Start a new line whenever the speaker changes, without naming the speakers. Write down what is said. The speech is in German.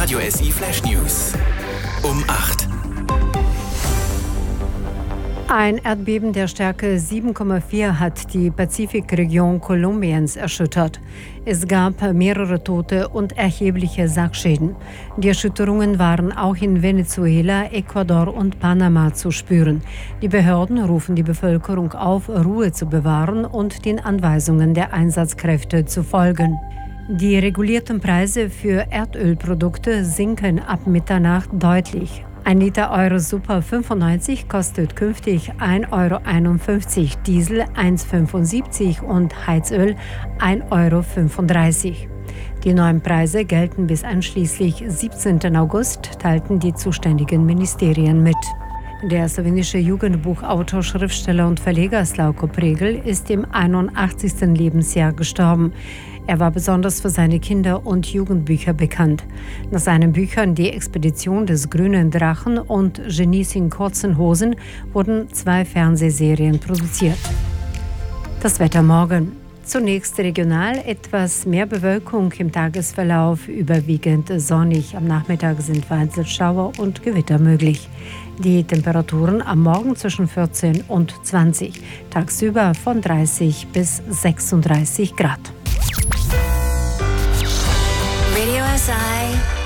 Radio SI Flash News. Um 8.
Ein Erdbeben der Stärke 7,4 hat die Pazifikregion Kolumbiens erschüttert. Es gab mehrere Tote und erhebliche Sachschäden. Die Erschütterungen waren auch in Venezuela, Ecuador und Panama zu spüren. Die Behörden rufen die Bevölkerung auf, Ruhe zu bewahren und den Anweisungen der Einsatzkräfte zu folgen. Die regulierten Preise für Erdölprodukte sinken ab Mitternacht deutlich. 1 Liter Euro Super 95 kostet künftig 1,51 €, Diesel 1,75 € und Heizöl 1,35 €. Die neuen Preise gelten bis einschließlich 17. August, teilten die zuständigen Ministerien mit. Der slowenische Jugendbuchautor, Schriftsteller und Verleger Slavko Pregl ist im 81. Lebensjahr gestorben. Er war besonders für seine Kinder- und Jugendbücher bekannt. Nach seinen Büchern Die Expedition des grünen Drachen und Genies in kurzen Hosen wurden 2 Fernsehserien produziert. Das Wetter morgen. Zunächst regional etwas mehr Bewölkung, im Tagesverlauf überwiegend sonnig. Am Nachmittag sind vereinzelt Schauer und Gewitter möglich. Die Temperaturen am Morgen zwischen 14 und 20, tagsüber von 30 bis 36 Grad.
Radio SI